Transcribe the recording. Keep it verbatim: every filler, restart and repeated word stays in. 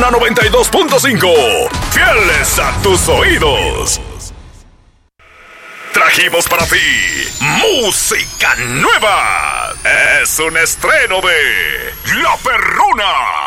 Perrona noventa y dos punto cinco. Fieles a tus oídos. Trajimos para ti música nueva. Es un estreno de La Perrona.